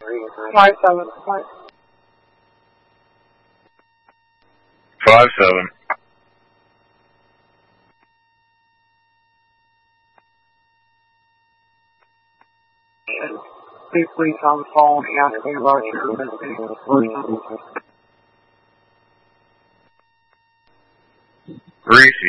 5-7. 5-7. Please on the phone asking about your missing person.